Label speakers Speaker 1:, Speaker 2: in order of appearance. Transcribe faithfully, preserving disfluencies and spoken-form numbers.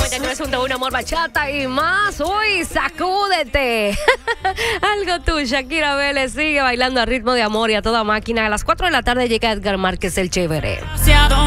Speaker 1: noventa y tres punto uno, amor, bachata y más. Uy, sacúdete. Algo tú, Shakira Vélez, sigue bailando a ritmo de amor y a toda máquina. A las cuatro de la tarde llega Edgar Márquez, el chévere.